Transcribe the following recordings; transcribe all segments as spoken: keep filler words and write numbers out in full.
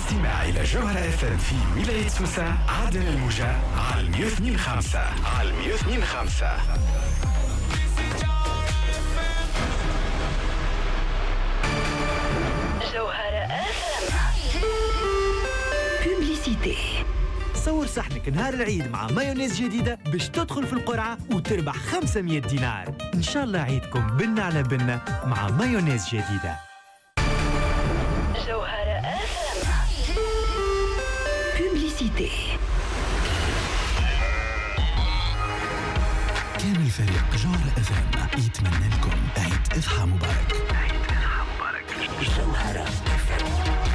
الاستماع إلى جوهرة اف ام في ولاية سوسة عدن الموجة على مية واثنين وخمسة على مية واثنين وخمسة. جوهرة اف ام. بوبليسيتي. صور صحنك نهار العيد مع مايونيز جديدة باش تدخل في القرعة وتربح خمسمية دينار. إن شاء الله عيدكم بنا على بنا مع مايونيز جديدة. جوهرة اف ام. بوبليسيتي. كامل فريق جوهرة اف ام يتمنى لكم عيد اضحى مبارك. عيد اضحى مبارك. جوهرة اف ام.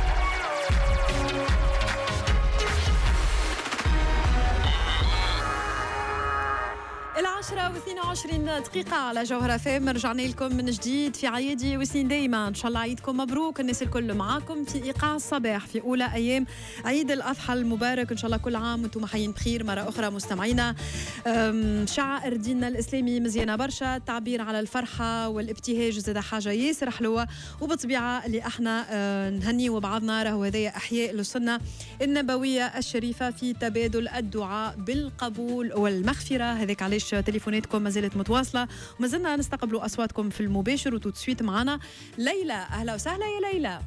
العاشرة واثنين وعشرين دقيقة على جوهرة فام. رجعنا لكم من جديد في عيدي وسنين دايما. إن شاء الله عيدكم مبروك. الناس الكل معاكم في إيقاع الصباح في أولى أيام عيد الأضحى المبارك. إن شاء الله كل عام وانتم حيين بخير. مرة أخرى مستمعينا، شعائر ديننا الإسلامي مزيانة برشا، تعبير على الفرحة والابتهاج زاد حاجة ياسر حلوة، وبطبيعة اللي احنا نهنيو بعضنا راهو هذايا أحياء للسنة النبوية الشريفة في تبادل الدعاء بالقبول والمغفرة. هذاك علاش تليفوناتكم ما زالت متواصلة وما زلنا نستقبلوا أصواتكم في المباشر وتوتسويت معنا. ليلى، أهلا وسهلا يا ليلى.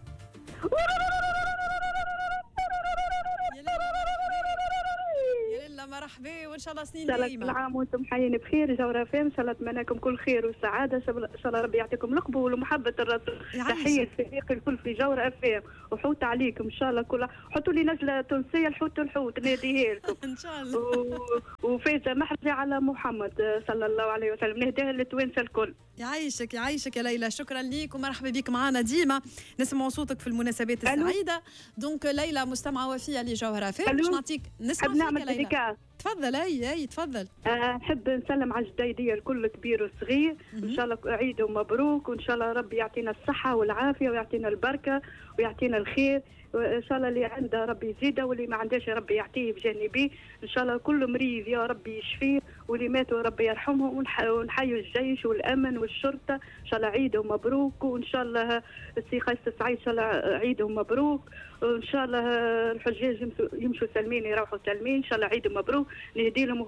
مرحبا وان شاء الله سنين دايما. كل عام وانتم حيين بخير. جوهرة فام ان شاء الله اتمنى لكم كل خير وسعاده. ان شاء الله ربي يعطيكم القبول ومحبه الرسول. تحيه الفريق الكل في جوهرة فام وحوت عليكم ان شاء الله. كل حطوا لي نجله تونسيه الحوت الحوت نهديها لكم ان شاء الله. و... وفايزه محزه على محمد صلى الله عليه وسلم نهديها للتوانسه الكل. يعيشك يعيشك يا ليلى. شكرا ليك ومرحبا بك معنا ديما. نسمع صوتك في المناسبات السعيده. دونك ليلى مستمعه وفيه لجوهرة فام باش نعطيك نسمع فيك ليلى. تفضل. اي اي تفضل. نحب نسلم على الجديديه الكل كبير وصغير. ان شاء الله عيد مبروك وان شاء الله ربي يعطينا الصحه والعافيه ويعطينا البركه ويعطينا الخير. وان شاء الله اللي عنده ربي يزيده واللي ما عندهش ربي يعطيه بجانبيه. ان شاء الله كل مريض يا ربي يشفيه واللي ماتوا ربي يرحمهم. ونحيوا الجيش والامن والشرطه. ان شاء الله عيدهم مبروك. وان شاء الله السي قيس سعيد ان شاء الله عيدهم مبروك. وان شاء الله الحجاج يمشوا سالمين يروحوا سالمين. ان شاء الله عيدهم مبروك. نهدي لهم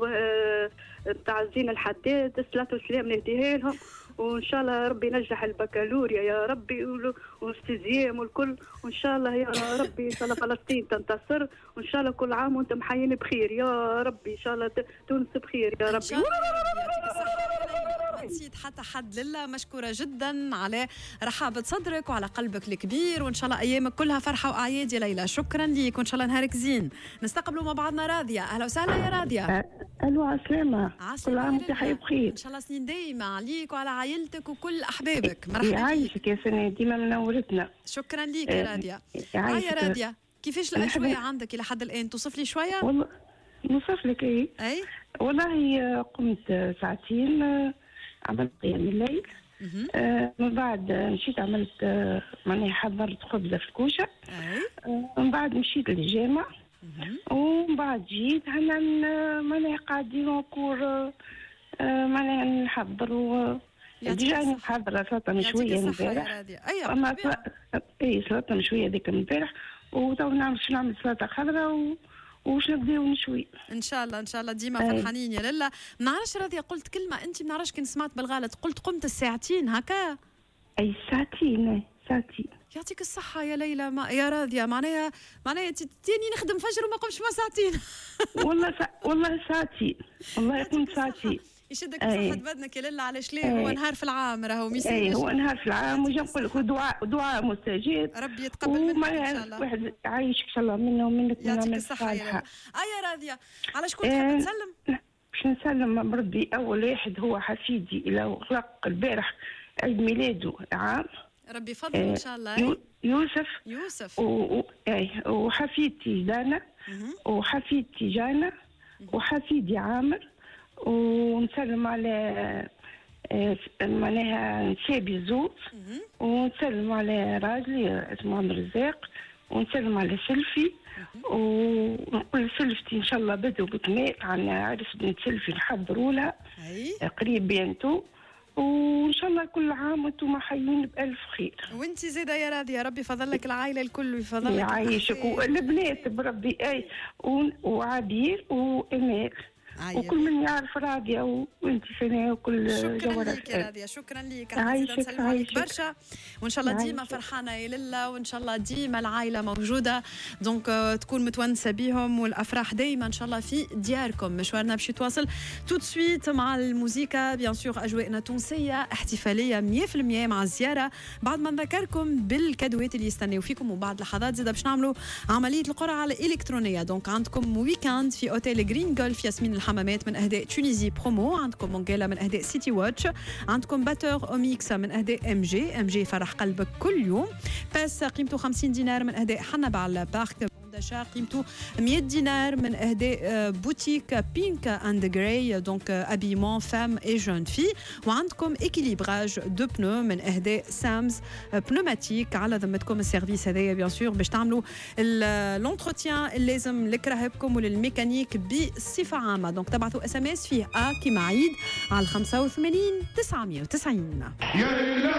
نتاع زين الحداد الصلاه والسلام نهديها لهم. وان شاء الله ربي ينجح البكالوريا يا ربي والاستزيام والكل. وان شاء الله يا ربي ان شاء الله فلسطين تنتصر. وان شاء الله كل عام وانتم حيين بخير يا ربي. ان شاء الله تونس بخير يا ربي. ان شاء الله يعطيك الصحه. نسيت حتى حد لله. مشكوره جدا على رحابه صدرك وعلى قلبك الكبير. وان شاء الله ايامك كلها فرحه واعياد يا ليلى. شكرا ليك وان شاء الله نهارك زين. نستقبلوا مع بعضنا راضيه. اهلا وسهلا يا راضيه. الو عسلامه. كل عام وانت حي بخير. ان شاء الله سنين دايما عليك وعلى عائلتك وكل احبابك. مرحبا يعيشك يا سنه ديما منورتنا. شكرا ليك يا راضيه. هاي يا راضيه، كيفاش الأجواء عندك إلى حد الآن؟ توصف لي شوية؟ والله نوصف لك إيه؟ أي؟ والله قمت ساعتين عملت قيام الليل. آه من بعد مشيت عملت آه ماني حضرت خبزة في الكوشة. أي؟ آه من بعد مشيت للجامع. ومن بعد جيت هنا ماني قاعدين نكور آه ماني نحضر و ديجا أنا محضرة سلطة مشوية امبارح. أما إيه سلطة مشوية ذيك امبارح. وتو نعمل شو نعمل سلطة خضراء و... وش نبداو نشوي ان شاء الله. ان شاء الله ديما فرحانين يا لله. ما نعرفش راضيه قلت كلمه انت ما نعرفش كي سمعت بالغلط قلت قمت الساعتين هكا. اي ساعتين ساعتين. يعطيك الصحه يا ليلى. ما يا راضيه معناها معناها تاني نخدم فجر وما قمش ما ساعتين. والله سا... والله ساعتين والله قمت ساعتين. يشدك بصحة بدنك يا لله. علاش ليه؟ هو نهار في العام راهو ميساج. اي هو نهار في العام وجا نقول لك دعاء دعاء مستجاب. ربي يتقبل منك ان شاء الله. واحد يعيشك ان شاء الله منا ومنك. يعطيك الصحة يا لله. اه يا راضية على شكون تحب تسلم؟ باش نسلم بربي اول واحد هو حفيدي اللي خلق البارح عيد ميلاده عام. ربي يفضل ان شاء الله. يو يوسف يوسف و... و... اي وحفيدتي دانا وحفيدتي جانا وحفيدي عامر. ونسلم على معناها نسابي الزوز. ونسلم على راجلي اسمه عبد الرزاق. ونسلم على سلفي. ونقول سلفتي ان شاء الله بدو بكمال عن عرس بنت سلفي نحضروا لها قريب بينتو. وان شاء الله كل عام وانتم حيين بالف خير. وانت زاده يا راضي، يا ربي يفضل لك العائله الكل ويفضل لك يعيشك والبنات بربي اي وعبير وامير وكل من يعرف راضيه وانت سنه وكل شكرا لك يا راضيه، شكرا لك. عايشك عايشك برشا، وان شاء الله ديما فرحانه يا لله، وان شاء الله ديما العائله موجوده دونك تكون متونسه بيهم، والافراح دائما ان شاء الله في دياركم. مشوارنا باش يتواصل توت سويت مع الموسيقى بيان سور، اجواءنا تونسيه احتفاليه مية بالمية مع الزياره، بعد ما نذكركم بالكادوات اللي يستناو فيكم، وبعد لحظات زاده باش نعملوا عمليه القرعه الالكترونيه. دونك عندكم ويكاند في اوتيل جرين جولف ياسمين الحمامات من اهداء تونيزي برومو، عندكم مونجيلا من اهداء سيتي واتش، عندكم باتور اوميكس من اهداء ام جي ام جي فرح قلبك كل يوم، باس قيمته خمسين دينار من اهداء حنب على بارك داشا قيمته مية دينار من اهداء بوتيك بينك اند جراي دونك ابيمون فام اي جون في، وعندكم اكيليبراج دو بنو من اهداء سامز بنوماتيك على ذمتكم. السيرفيس هذايا بيان سور باش تعملوا لونتروتيان اللازم لكراهبكم وللميكانيك بصفه عامه. دونك تبعثوا اس ام اس فيه ا كيما عيد على خمسة وثمانين تسعمية وتسعين.